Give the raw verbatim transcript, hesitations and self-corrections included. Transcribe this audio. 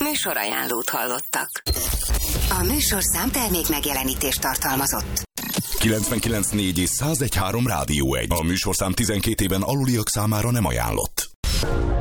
Műsorajánlót hallottak. A műsorszám termék megjelenítést tartalmazott. kilencvenkilenc négy és száz egy három Rádió egy. A műsorszám tizenkét éven aluliak számára nem ajánlott.